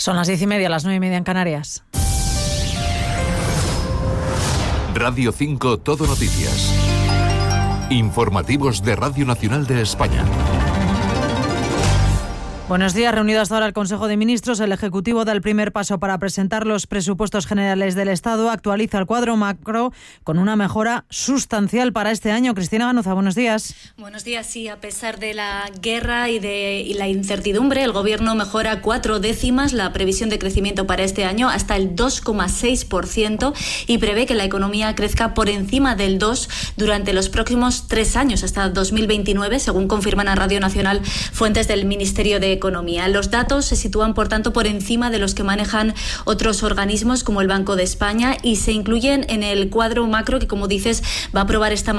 Son las 10:30, las 9:30 en Canarias. Radio 5 Todo Noticias. Informativos de Radio Nacional de España. Buenos días. Reunido hasta ahora el Consejo de Ministros, el Ejecutivo da el primer paso para presentar los presupuestos generales del Estado. Actualiza el cuadro macro con una mejora sustancial para este año. Cristina Ganuza, buenos días. Buenos días. Sí, a pesar de la guerra y la incertidumbre, el Gobierno mejora 4 décimas la previsión de crecimiento para este año hasta el 2,6% y prevé que la economía crezca por encima del 2% durante los próximos 3 años, hasta 2029, según confirman a Radio Nacional fuentes del Ministerio de Economía. Los datos se sitúan, por tanto, por encima de los que manejan otros organismos como el Banco de España y se incluyen en el cuadro macro que, como dices, va a aprobar esta mañana